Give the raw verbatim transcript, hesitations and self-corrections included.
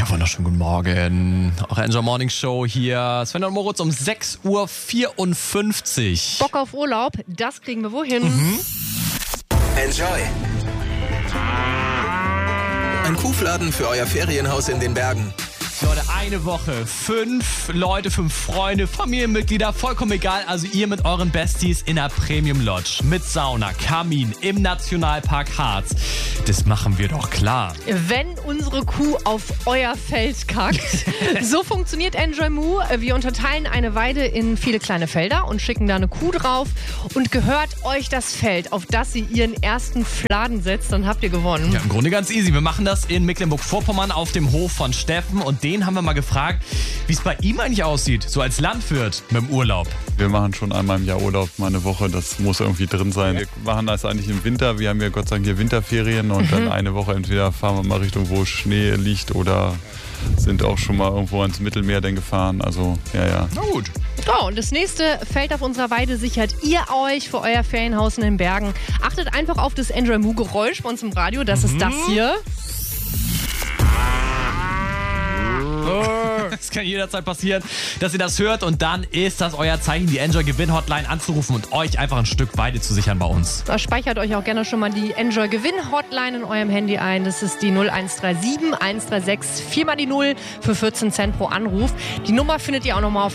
Ja, wunderschönen guten Morgen. Eure Enjoy Morning Show hier. Sven und Moritz um sechs Uhr vierundfünfzig. Bock auf Urlaub, das kriegen wir wohin? Mhm. Enjoy. Ein Kuhfladen für euer Ferienhaus in den Bergen. Leute, eine Woche, fünf Leute, fünf Freunde, Familienmitglieder, vollkommen egal. Also ihr mit euren Besties in der Premium Lodge mit Sauna, Kamin im Nationalpark Harz. Das machen wir doch klar. Wenn unsere Kuh auf euer Feld kackt. So funktioniert Enjoy Moo. Wir unterteilen eine Weide in viele kleine Felder und schicken da eine Kuh drauf. Und gehört euch das Feld, auf das sie ihren ersten Fladen setzt, dann habt ihr gewonnen. Ja, im Grunde ganz easy. Wir machen das in Mecklenburg-Vorpommern auf dem Hof von Steffen. Und den haben wir mal gefragt, wie es bei ihm eigentlich aussieht, so als Landwirt mit dem Urlaub. Wir machen schon einmal im Jahr Urlaub, mal eine Woche, das muss irgendwie drin sein. Wir machen das eigentlich im Winter, wir haben ja Gott sei Dank hier Winterferien und mhm. dann eine Woche entweder fahren wir mal Richtung, wo Schnee liegt oder sind auch schon mal irgendwo ans Mittelmeer denn gefahren, also ja, ja. Na gut. So, und das nächste Feld auf unserer Weide sichert ihr euch für euer Ferienhaus in den Bergen. Achtet einfach auf das Enjoy Moo Geräusch bei uns im Radio, das mhm. ist das hier. Es kann jederzeit passieren, dass ihr das hört und dann ist das euer Zeichen, die Enjoy Gewinn Hotline anzurufen und euch einfach ein Stück Weide zu sichern bei uns. Da speichert euch auch gerne schon mal die Enjoy Gewinn Hotline in eurem Handy ein. Das ist die null eins drei sieben eins drei sechs vier mal die null für vierzehn Cent pro Anruf. Die Nummer findet ihr auch nochmal auf